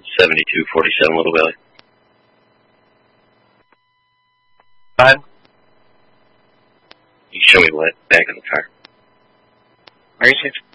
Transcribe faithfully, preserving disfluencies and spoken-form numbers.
seventy-two forty-seven, Little Valley. Five. You can show me what? Back in the car. Are you safe?